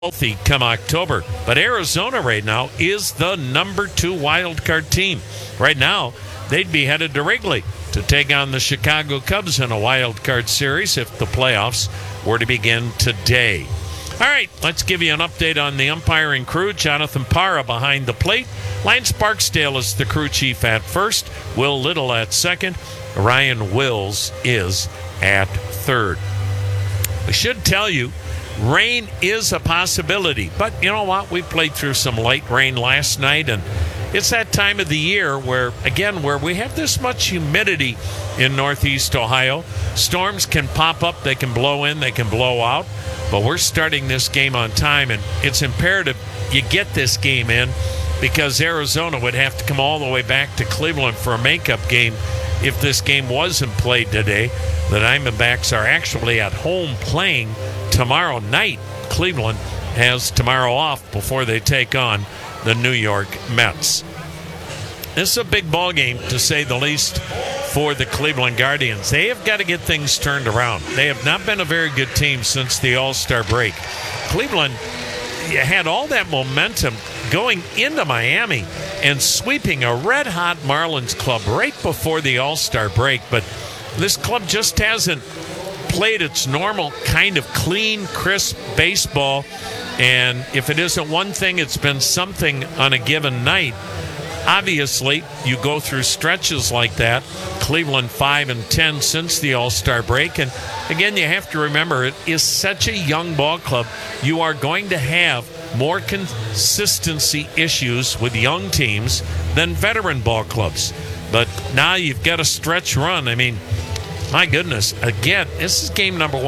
healthy come October. But Arizona right now is the number 2 wild card team. Right now, they'd be headed to Wrigley to take on the Chicago Cubs in a wild card series if the playoffs were to begin today. All right, let's give you an update on the umpiring crew. Jonathan Parra behind the plate. Lance Barksdale is the crew chief at first. Will Little at second. Ryan Wills is at third. We should tell you, rain is a possibility. But you know what? We played through some light rain last night, and it's that time of the year where we have this much humidity in Northeast Ohio. Storms can pop up, they can blow in, they can blow out. But we're starting this game on time, and it's imperative you get this game in because Arizona would have to come all the way back to Cleveland for a makeup game if this game wasn't played today. The Diamondbacks are actually at home playing tomorrow night. Cleveland has tomorrow off before they take on the New York Mets. This is a big ball game, to say the least, for the Cleveland Guardians. They have got to get things turned around. They have not been a very good team since the All-Star break. Cleveland had all that momentum going into Miami and sweeping a red-hot Marlins club right before the All-Star break. But this club just hasn't played its normal kind of clean, crisp baseball. And if it isn't one thing, it's been something on a given night. Obviously, you go through stretches like that. Cleveland 5-10 since the All-Star break. And again, you have to remember, it is such a young ball club. You are going to have more consistency issues with young teams than veteran ball clubs. But now you've got a stretch run. I mean, my goodness. Again, this is game number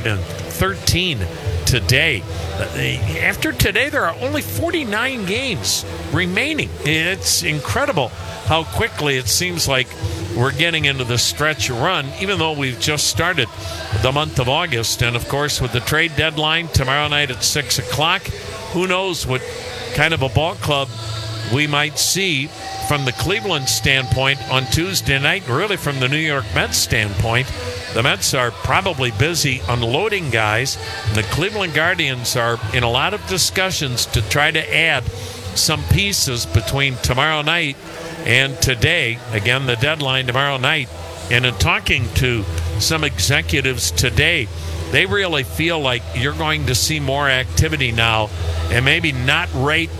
113 today. After today, there are only 49 games remaining. It's incredible how quickly it seems like we're getting into the stretch run, even though we've just started the month of August. And, of course, with the trade deadline tomorrow night at 6 o'clock, who knows what kind of a ball club we might see from the Cleveland standpoint on Tuesday night, and really from the New York Mets standpoint. The Mets are probably busy unloading guys. The Cleveland Guardians are in a lot of discussions to try to add some pieces between tomorrow night and today. Again, the deadline tomorrow night. And in talking to some executives today, they really feel like you're going to see more activity now, and maybe not right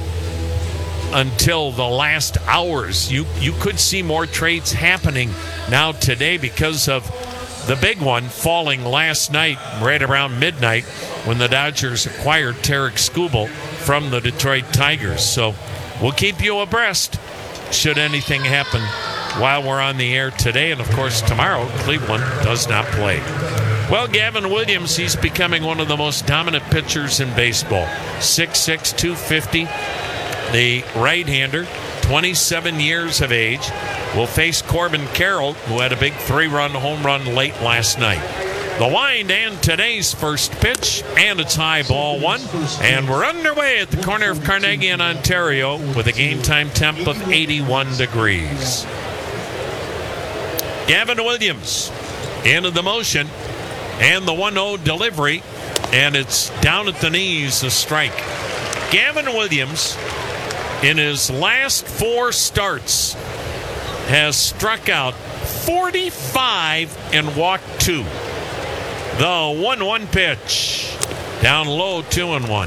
until the last hours. You could see more trades happening now today because of the big one falling last night right around midnight when the Dodgers acquired Tarek Skubal from the Detroit Tigers. So we'll keep you abreast should anything happen while we're on the air today. And, of course, tomorrow Cleveland does not play. Well, Gavin Williams, he's becoming one of the most dominant pitchers in baseball. 6'6", 250. The right-hander, 27 years of age, will face Corbin Carroll, who had a big 3-run home run late last night. The wind and today's first pitch, and it's high, ball one. And we're underway at the corner of Carnegie and Ontario with a game time temp of 81 degrees. Gavin Williams into the motion, and the 1-0 delivery, and it's down at the knees, a strike. Gavin Williams, in his last 4 starts, has struck out 45 and walked 2. The 1-1 pitch. Down low, 2-1.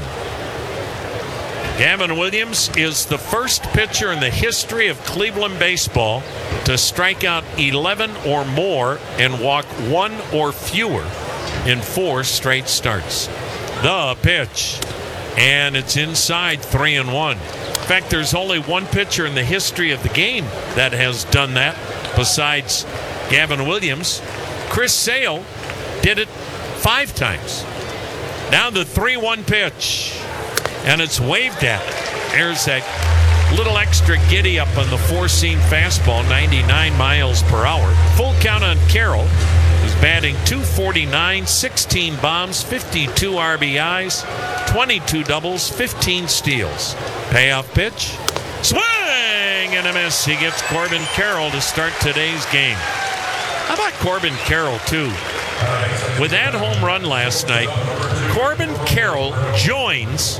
Gavin Williams is the first pitcher in the history of Cleveland baseball to strike out 11 or more and walk 1 or fewer in 4 straight starts. The pitch. And it's inside, 3-1. In fact, there's only one pitcher in the history of the game that has done that besides Gavin Williams. Chris Sale did it 5 times. Now the 3-1 pitch, and it's waved at. There's that little extra giddy up on the 4-seam fastball, 99 miles per hour. Full count on Carroll, who's batting .249, 16 bombs, 52 RBIs, 22 doubles, 15 steals. Payoff pitch. Swing and a miss. He gets Corbin Carroll to start today's game. How about Corbin Carroll, too? With that home run last night, Corbin Carroll joins